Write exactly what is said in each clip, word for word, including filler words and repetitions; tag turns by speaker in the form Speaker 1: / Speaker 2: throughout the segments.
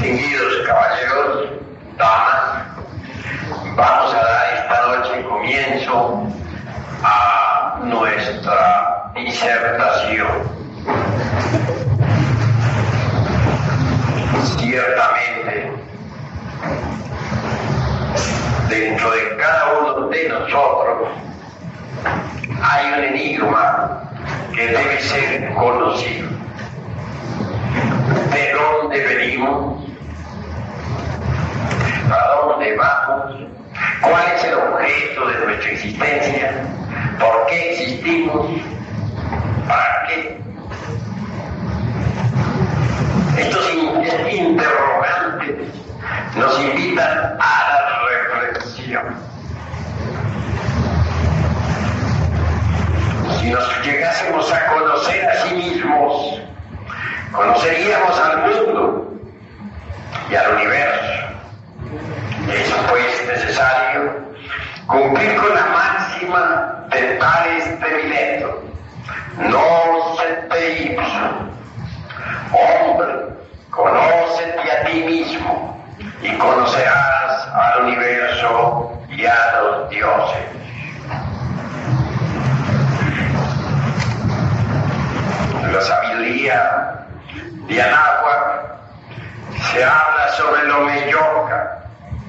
Speaker 1: Distinguidos caballeros, damas, vamos a dar esta noche comienzo a nuestra disertación. Ciertamente, dentro de cada uno de nosotros hay un enigma que debe ser conocido. ¿De dónde venimos? ¿A dónde vamos? ¿Cuál es el objeto de nuestra existencia? ¿Por qué existimos? ¿Para qué? Estos interrogantes nos invitan a la reflexión. Si nos llegásemos a conocer a sí mismos, conoceríamos al mundo y al universo. Es pues necesario cumplir con la máxima de Tales de Mileto: Nocete ipso. Hombre, conócete a ti mismo y conocerás al universo y a los dioses. La sabiduría de Anáhuac se habla sobre el Omeyoca,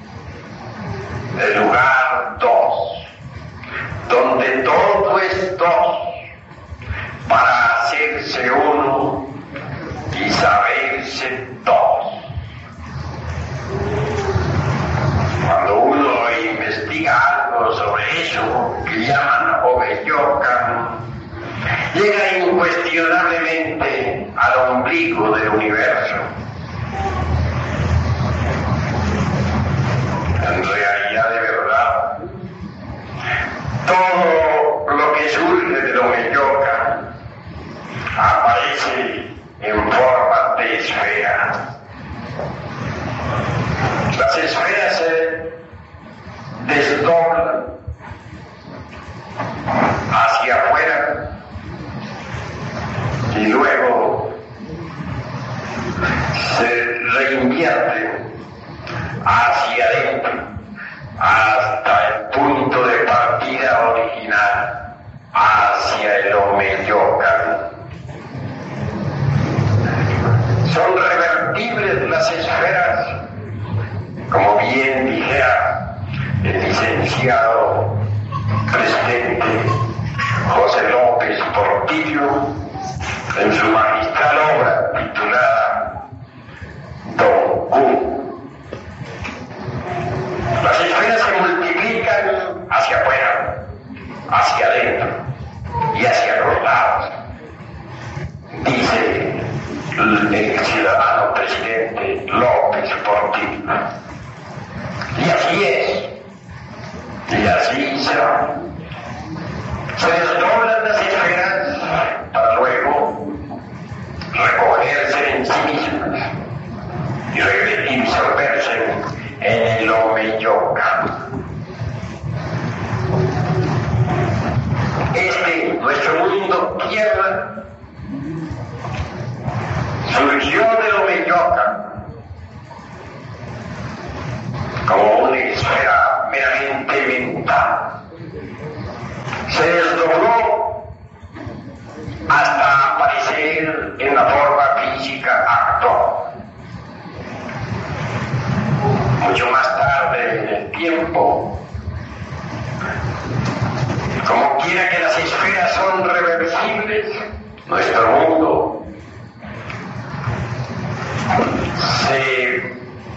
Speaker 1: el lugar dos, donde todo es dos, para hacerse uno y saberse dos. Cuando uno investiga algo sobre eso que llaman Omeyoca, llega incuestionablemente al ombligo del universo. En realidad, de verdad, todo lo que surge del Omeyoca aparece en forma de esfera. Las esferas se desdoblan hacia afuera y luego se reinvierten hacia adentro hasta el punto de partida original, hacia el Omeyoca. Son revertibles las esferas, como bien dijera el licenciado presidente José López Portillo en su magistral obra titulada Don Q. Las esferas se multiplican hacia afuera, hacia adentro y hacia los lados, dice el ciudadano presidente López Portillo. Y así es, y así será. Se desdoblan las esferas para luego recogerse en sí mismas y disolverse en el Omeyoca. Este, nuestro mundo tierra, surgió del Omeyoca como una esfera meramente mental. Se desdobló hasta aparecer en la forma física actual. Mucho más tarde en el tiempo, como quiera que las esferas son reversibles, nuestro mundo se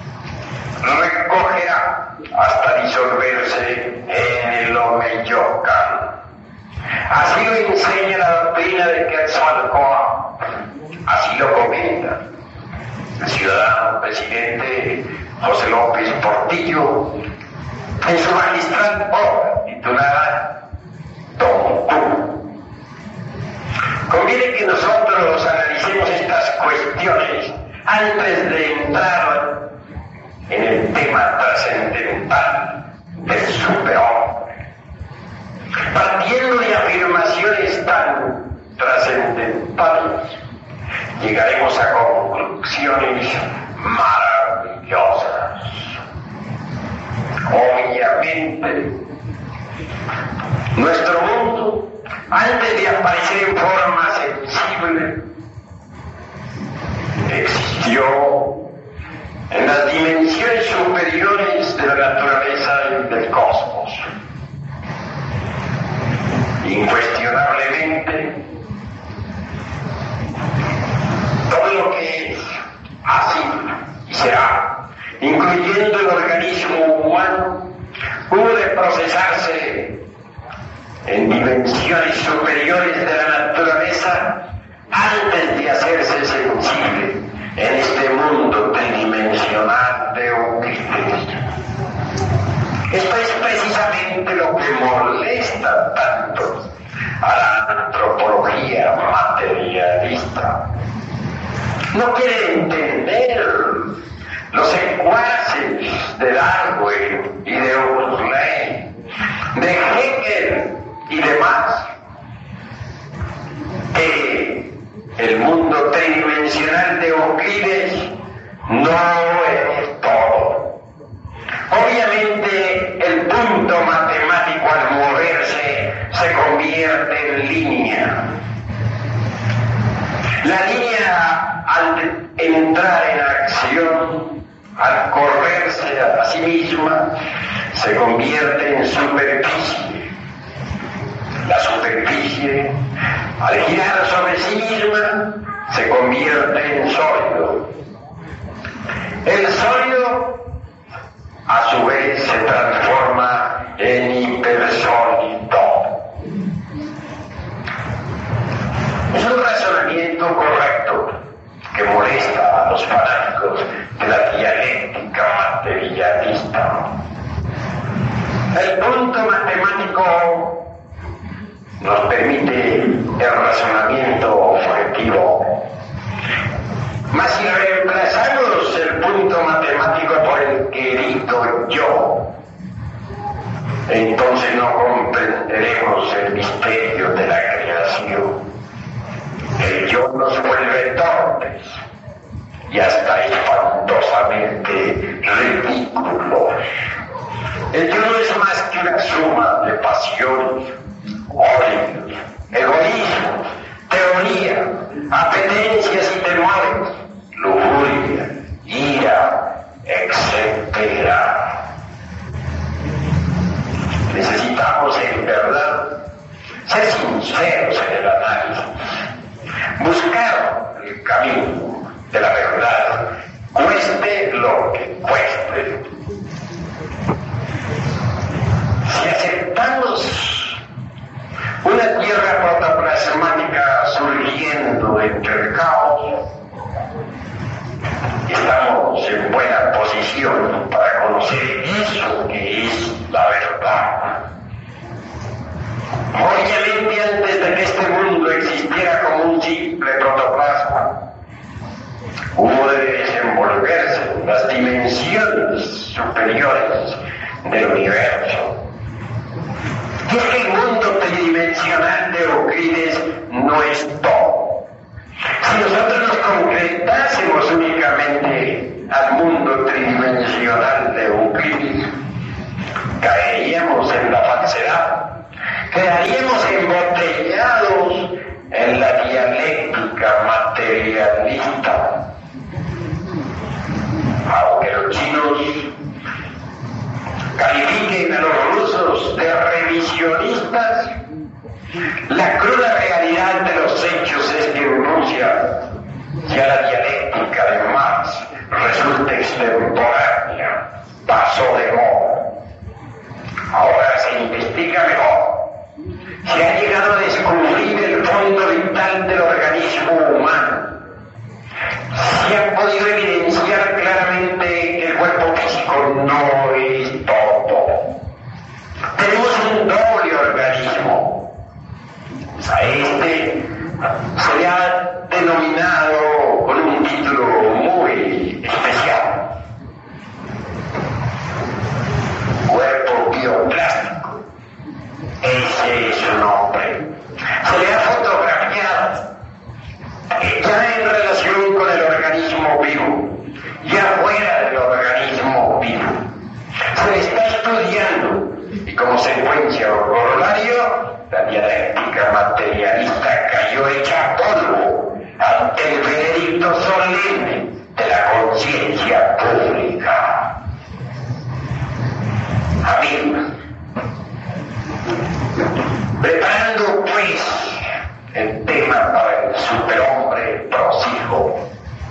Speaker 1: recogerá hasta disolverse en el Omeyoca. Así lo enseña la doctrina de Quetzalcóatl, así lo comenta el ciudadano presidente José López Portillo en su magistral obra titulada Don Q. Conviene que nosotros analicemos estas cuestiones antes de entrar en el tema trascendental del superhombre. Partiendo de afirmaciones tan trascendentales, llegaremos a conclusiones maravillosas. maravillosas. Obviamente, nuestro mundo, antes de aparecer en forma sensible, existió en las dimensiones superiores de la naturaleza y del cosmos. Incuestionablemente, todo lo que es, así y será, incluyendo el organismo humano, hubo de procesarse en dimensiones superiores de la naturaleza antes de hacerse sensible en este mundo tridimensional de Euclides. Esto es precisamente lo que molesta tanto a la antropología materialista. No quiere entender los secuaces de Darwin y de Huxley, de Hegel y demás, que el mundo tridimensional de Euclides no es todo. Obviamente el punto matemático al moverse se convierte en línea. La línea al entrar en acción, al correrse a sí misma, se convierte en superficie. La superficie, al girar sobre sí misma, se convierte en sólido. El sólido, a su vez, se transforma en hipersólido. Es un razonamiento correcto que molesta a los fanáticos de la dialéctica materialista. El punto matemático nos permite el razonamiento objetivo. Mas si reemplazamos el punto matemático por el querido yo, entonces no comprenderemos el misterio de la creación. El yo nos vuelve torpes y hasta espantosamente ridículos. El yo no es más que una suma de pasiones, odios, egoísmos, teoría, apetencias y temores, lujuria, ira, etcétera. Necesitamos en verdad ser sinceros en el análisis, buscar el camino de la verdad, cueste lo que cueste. Si aceptamos una tierra protoplasmática surgiendo entre el caos, estamos en buena posición para conocer eso que es la verdad. Obviamente, antes de que este mundo existiera como un simple protoplasma, hubo de desenvolverse en las dimensiones superiores del universo. Y es que el mundo tridimensional de Euclides no es todo. Si nosotros nos concretásemos únicamente al mundo tridimensional de Euclides, caeríamos en la falsedad, quedaríamos embotellados en la dialéctica materialista. Aunque los chinos califiquen a los rusos de revisionistas, la cruda realidad de los hechos es que en Rusia ya la dialéctica de Marx resulta extemporánea, pasó de moda. Ahora se investiga mejor. Se ha llegado a descubrir el fondo vital del organismo humano. Se ha podido evidenciar claramente que el cuerpo físico no es todo. Tenemos un doble organismo. A este se le ha denominado con un título muy especial: cuerpo bioplástico. Ese es su nombre. Se le ha fotografiado ya en relación con el organismo vivo, ya fuera de lo de la conciencia pública. Amigos, preparando pues el tema para el superhombre prosijo,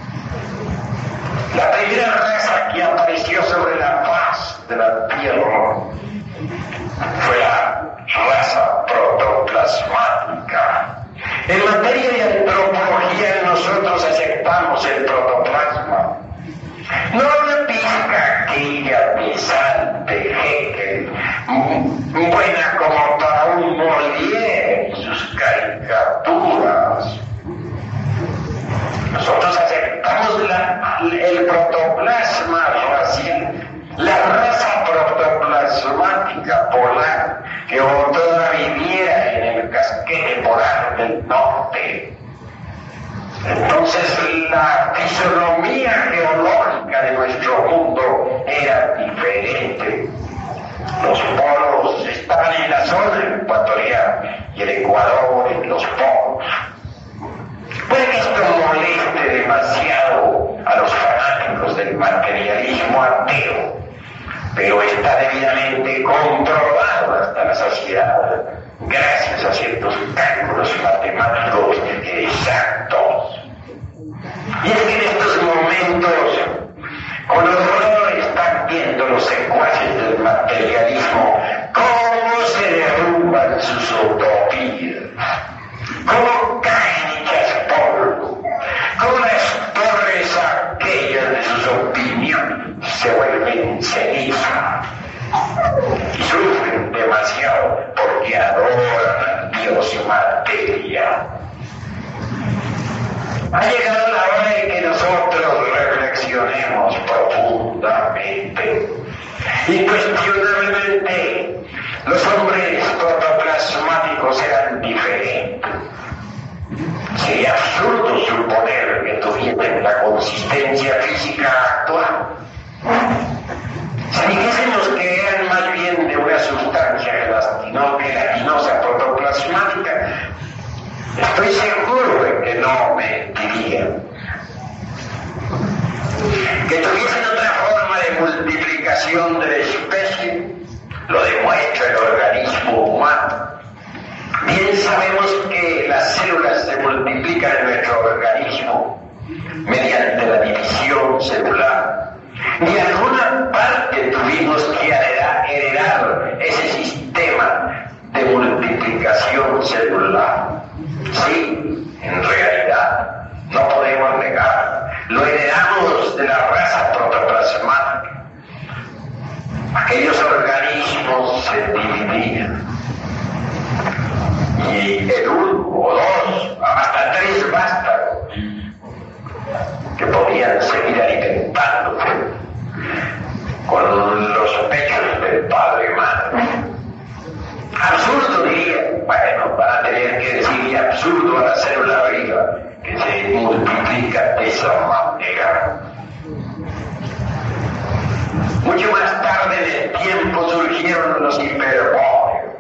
Speaker 1: la primera raza que apareció sobre la faz de la tierra fue la raza protoplasmática. En materia de antropología nosotros aceptamos el protoplasma. No la pizca aquella pesante Hegel, buena como para un Molière y sus caricaturas. Nosotros aceptamos la, el protoplasma racial, la raza protoplasmática polar que toda viviera en el casquete polar del norte. Entonces la fisonomía geológica de nuestro mundo era diferente. Los polos estaban en la zona ecuatorial y el Ecuador en los polos. Puede que esto moleste demasiado a los fanáticos del materialismo ateo, pero está debidamente comprobado hasta la saciedad, gracias a ciertos cálculos matemáticos exactos. Y es que en estos momentos, con horror están viendo los secuaces del materialismo cómo se derrumban sus utopías, cómo caen hechas polvo, cómo las torres aquellas de sus opiniones se vuelven ceniza y sufren demasiado porque adoran al Dios materia. Ha llegado la hora de que nosotros reflexionemos profundamente. Incuestionablemente, los hombres protoplasmáticos eran diferentes. Sería absurdo suponer que tuviesen la consistencia física actual. Si dijésemos que eran más bien de una sustancia gelatinosa protoplasmática, estoy seguro de que no mentirían. Que tuviesen otra forma de multiplicación de la especie, lo demuestra el organismo humano. Bien sabemos que las células se multiplican en nuestro organismo mediante la división celular. De alguna parte tuvimos que heredar, heredar ese sistema de multiplicación celular. Sí, en realidad, no podemos negar, lo heredamos de la raza protoplasmática. Aquellos organismos se dividían. Y el uno o dos, hasta tres vástagos, que podían seguir alimentándose con los pechos del padre y madre. Absurdo diría, bueno, van a tener que decirle absurdo a la célula viva que se multiplica de esa manera. Mucho más tarde en el tiempo surgieron los hiperbóreos,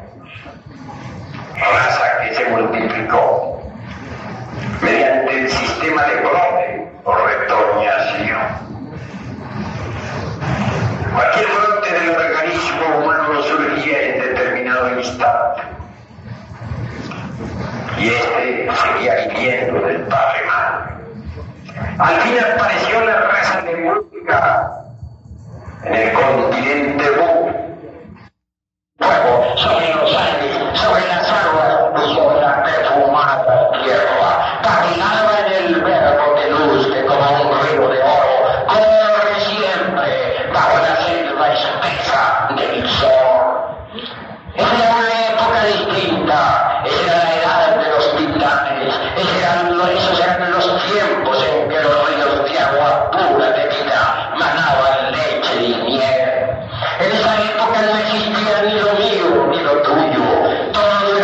Speaker 1: raza que se multiplicó mediante el sistema de brote o retoñación. Cualquier brote del organismo humano surgía en determinado instante y este seguía viviendo del padre madre. Al fin apareció la raza de música en el continente Bú. Luego, sobre los aires, sobre las aguas, sobre la perfumada tierra, caminaba en el verbo de luz que como un río de oro corre siempre bajo la selva espesa del sol. Era una época distinta, era la edad de los titanes, esos eran los tiempos en que los ríos de agua pura de vida manaban leche y miel. En esa época no existía ni lo mío ni lo tuyo, todo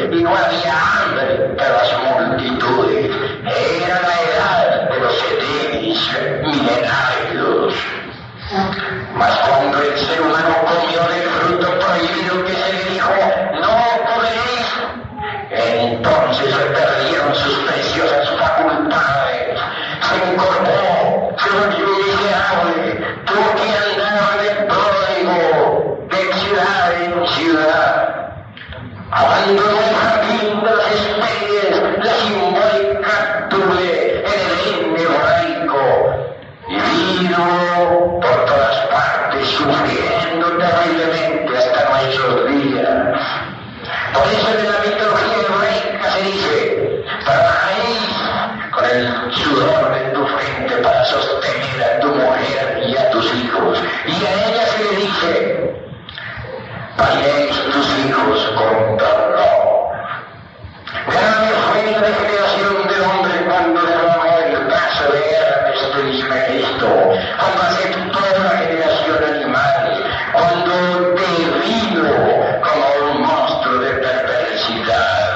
Speaker 1: y no había hambre de las multitudes. Era la edad de los edenes milenarios. Mas cuando el ser humano comió del fruto prohibido que se le dijo, no comeréis, entonces se perdieron sus preciosas facultades, se encorvó, se volvió miserable, tuvo que andar de pródigo, de ciudad en ciudad. Abandonó el jardín de las especies, la simbólica tule, el Edén hebraico, y vino por todas partes sufriendo terriblemente hasta nuestros días. Por eso en la mitología hebraica se dice, trabajaréis con el sudor de tu frente para sostener a tu mujer y a tus hijos. Y a ella se le dice, pariréis tus hijos con dolor. Grande fue la degeneración del hombre cuando derramó el brazo de Hermes Trismegisto, cuando aceptó la generación animal, cuando devino como un monstruo de perversidad.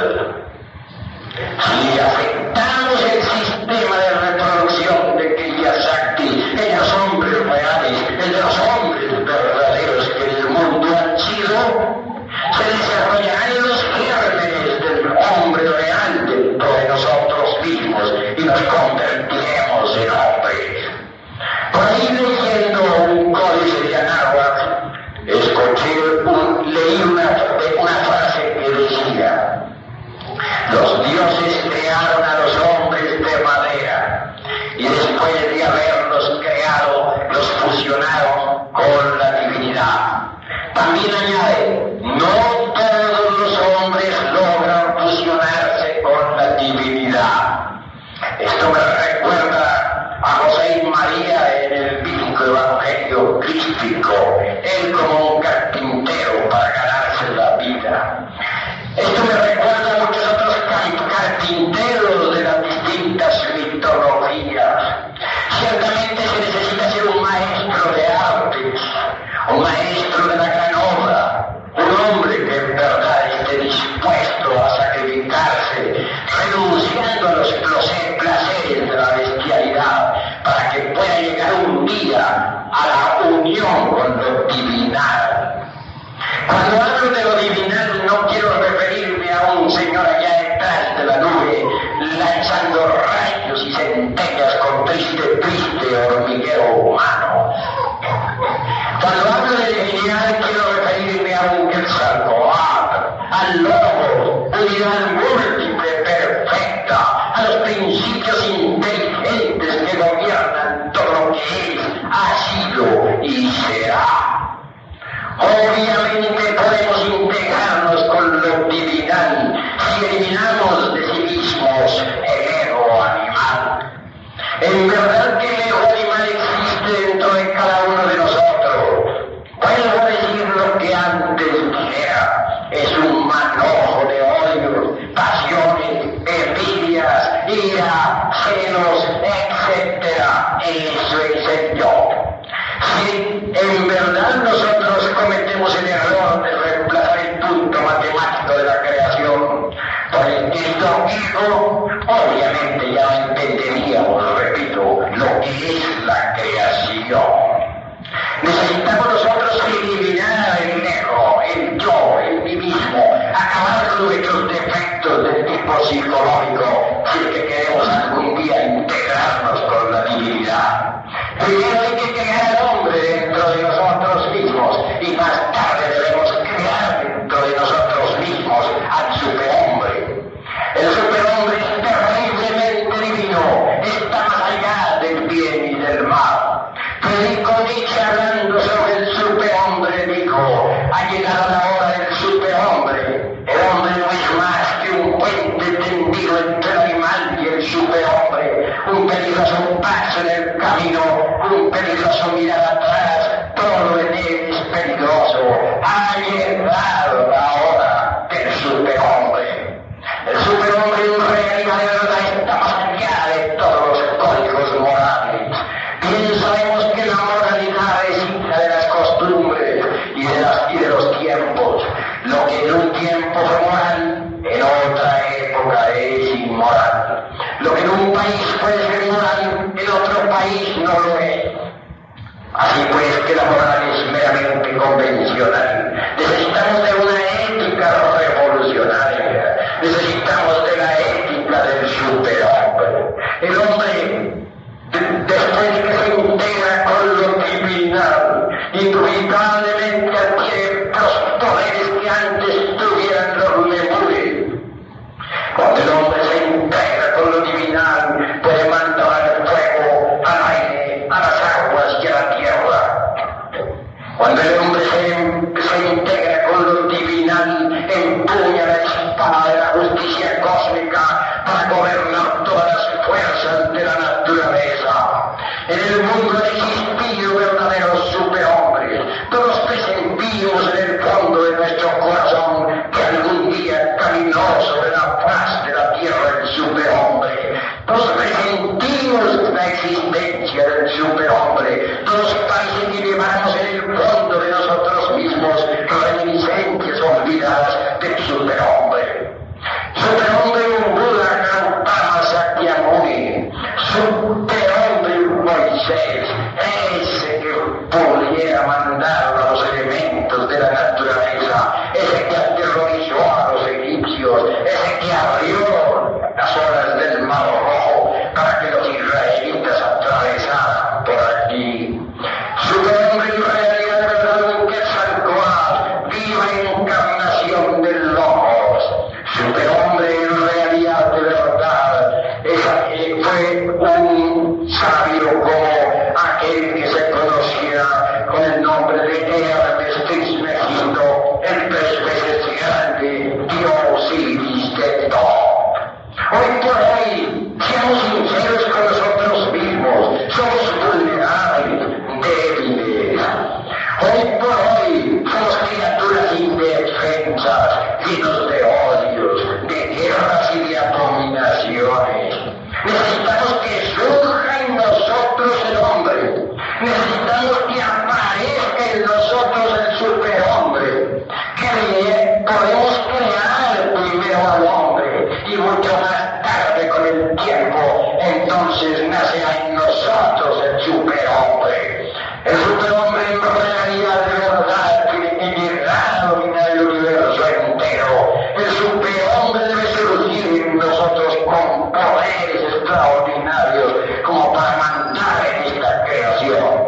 Speaker 1: Si aceptamos el sistema de reproducción de Kiyosaki, en los hombres reales, en los hombres verdaderos que en el mundo han sido, se desarrollarán los gérmenes del hombre real dentro de nosotros mismos y nos convertiremos en hombres. Por ahí leyendo un códice de Anáhuac, escuché, un, leí una, una frase que decía, los dioses crearon a los hombres de madera y después de haberlos creado, los fusionaron con la divinidad. También añade, no todos los hombres logran fusionarse con la divinidad. Esto me recuerda a José y María en el bíblico evangelio crístico, él como un carpintero para ganarse la vida. Esto me recuerda a muchos otros carpinteros de las distintas mitologías. Ciertamente se necesita ser un maestro de artes, un maestro de la gran obra, un hombre que en verdad esté dispuesto a sacrificarse, renunciando a los placeres de la bestialidad, para que pueda llegar un día a la unión con lo divinal. Cuando hablo de lo divinal no quiero referirme a un señor allá detrás de la nube, lanzando rayos y centellas con triste, triste hormiguero humano. Cuando hablo de divinidad quiero referirme a un Quetzalcóatl, al lobo, unidad múltiple, perfecta, a los principios inteligentes que gobiernan todo lo que es, ha sido y será. Obviamente podemos integrarnos con lo divinal si eliminamos de sí mismos el ego animal. En verdad que el ego animal existe dentro de cada uno de nosotros. Vuelvo a decir lo que antes dijera. Es un manojo de odios, pasiones, envidias, ira, celos, etcétera. Eso es el yo. Si en verdad nosotros cometemos el error de reemplazar el punto matemático de la creación por el Cristo Hijo, obviamente ya no entenderíamos, repito, lo que es la creación. Necesitamos nosotros eliminar el ego, el yo, el mí mismo, acabar con nuestros defectos de tipo psicológico, si es que queremos algún día integrarnos con la divinidad. Primero hay que crear al hombre dentro de nosotros mismos y más tarde debemos crear dentro de nosotros mismos al superhombre. El superhombre es terriblemente divino, está más allá del bien y del mal. Predico Nietzsche hablando sobre el superhombre, dijo, ha llegado la hora del superhombre. El hombre no es más que un puente tendido entre el animal y el superhombre, un peligroso paso en el camino, un peligroso mirar atrás, todo en él es peligroso. Ha llegado la hora del superhombre. El superhombre en realidad de verdad está más allá de todos los códigos morales. Bien sabemos que la moralidad es hija de las costumbres y de, las, y de los tiempos. Lo que en un tiempo fue moral, en podemos crear primero al hombre y mucho más tarde con el tiempo, entonces nacerá en nosotros el superhombre. El superhombre en realidad de verdad tiene que llegar a dominar el universo entero. El superhombre debe surgir en nosotros con poderes extraordinarios como para mandar en esta creación.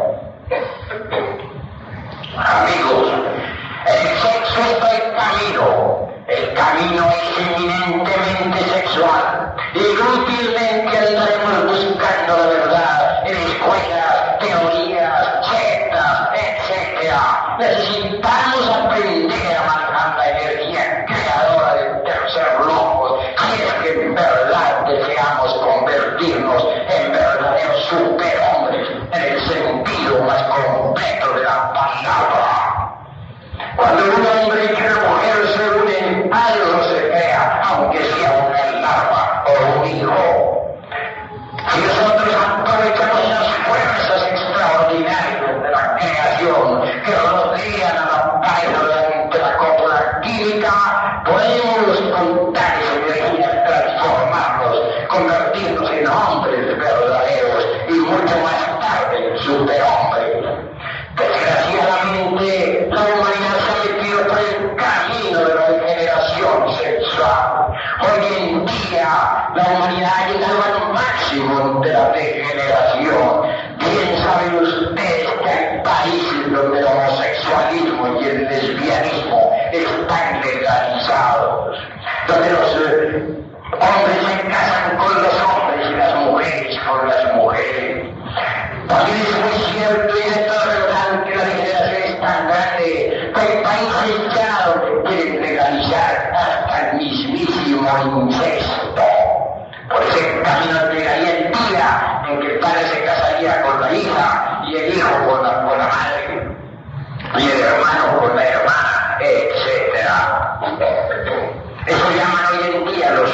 Speaker 1: Amigos, el sexo está el camino. El camino es eminentemente sexual. Inútilmente andaremos buscando la verdad en escuelas, teorías, sectas, etcétera. Necesitamos aprender a manejar la energía creadora del tercer loco si es que en verdad deseamos convertirnos en verdaderos superhombres en el sentido más completo de la palabra. Cuando un hombre y una mujer se unen, algo se crea, aunque sea una larva o un hijo. Si nosotros aprovechamos las fuerzas extraordinarias de la creación que rodean a la pared de la cópula química, podemos con tales energías transformarlos, convertirnos en hombres verdaderos y mucho más tarde en superhombres. Desgraciadamente, la humanidad se ha metido por el camino de la degeneración sexual. Hoy en día, la humanidad ha llegado al máximo de la degeneración. Bien saben ustedes que hay países donde el homosexualismo y el lesbianismo están legalizados, donde los eh, hombres se casan con los hombres y las mujeres con las mujeres. También es muy cierto y es toda verdad que la degeneración es tan grande que hay países ya donde quieren legalizar hasta el mismísimo incesto. Por ese camino llegaría el día en que el padre se casaría con la hija y el hijo con la, con la madre y el hermano con la hermana, etcétera. Eso llaman hoy en día los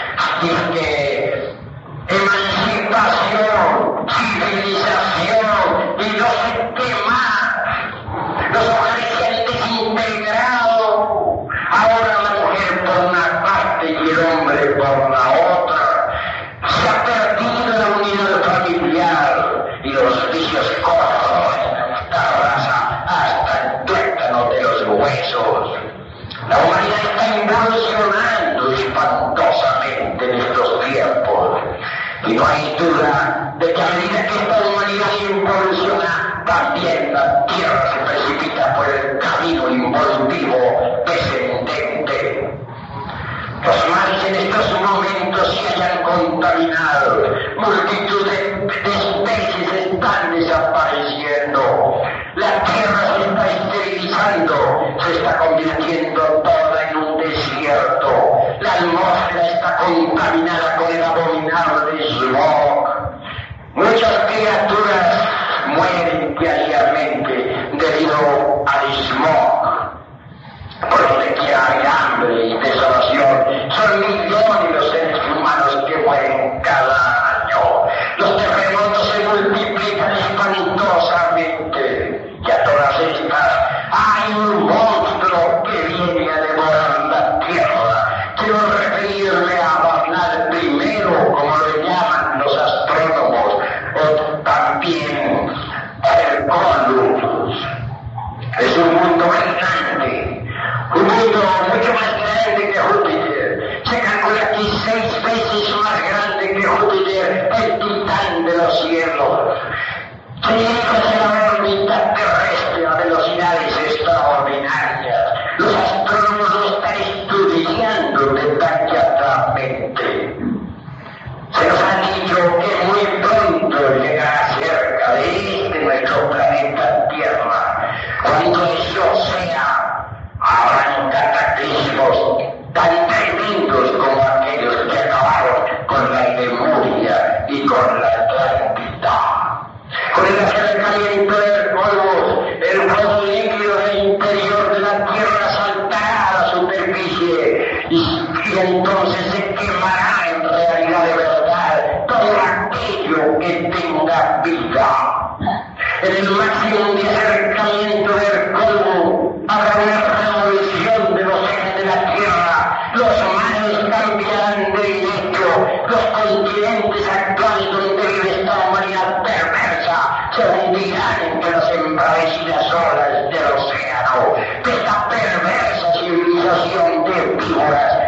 Speaker 1: que emancipación, civilización y no sé qué más. Los hogares se han desintegrado. Ahora la mujer por una parte y el hombre por la otra. Se ha perdido la unidad familiar y los vicios corroen a esta raza hasta el tuétano de los huesos. La humanidad está involucionando espantosamente en estos tiempos. Y no hay duda de que a medida que esta humanidad involuciona, también la Tierra se precipita por el camino involutivo descendente. Los mares en estos momentos se hayan contaminado, multitud de, de especies están desapareciendo, la Tierra se está esterilizando, se está convirtiendo toda en un desierto, la atmósfera está contaminada con el abominable smog. Muchas criaturas mueren diariamente debido al smog. Por donde quiera hay hambre y desolación. Son millones los seres humanos que mueren cada año. Los terremotos se multiplican espantosamente. Y a todas estas hay un monstruo que viene a devorar la tierra. Quiero referirme a Barnard primero, como lo llaman los astrónomos, o también el Columbus. Es un mundo gigante, un mundo mucho más grande que Júpiter. Se calcula que seis veces más grande que Júpiter, el titán de los cielos. Se dirige hacia la órbita terrestre a velocidades extraordinarias. Los astrónomos lo están estudiando detalladamente. Se nos ha dicho que muy pronto llegará cerca de este nuestro planeta Tierra. Cuando eso sea, habrán cataclismos tan tremendos como aquellos que acabaron con la Lemuria y con la Atlántida. Con el acercamiento del polvo, el polvo líquido del interior de la Tierra saltará a la superficie y, y entonces se quemará en realidad de verdad todo aquello que tenga vida. En el máximo de acercamiento del polvo habrá una revolución de los ejes de lugares donde vive esta humanidad perversa se hundirán entre las embravecidas olas del océano. Esta perversa civilización de víboras